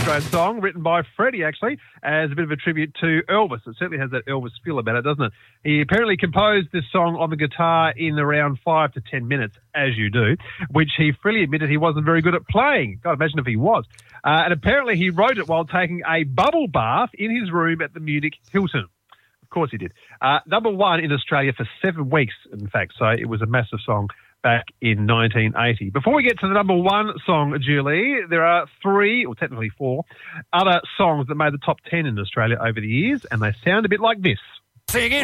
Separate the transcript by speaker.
Speaker 1: Australian song written by Freddie, actually, as a bit of a tribute to Elvis. It certainly has that Elvis feel about it, doesn't it? He apparently composed this song on the guitar in around 5 to 10 minutes, as you do, which he freely admitted he wasn't very good at playing. God, imagine if he was. And apparently he wrote it while taking a bubble bath in his room at the Munich Hilton. Of course he did. Number one in Australia for 7 weeks, in fact, so it was a massive song back in 1980. Before we get to the number one song, Julie, there are 3, or technically 4, other songs that made the top 10 in Australia over the years, and they sound a bit like this.
Speaker 2: Sing it.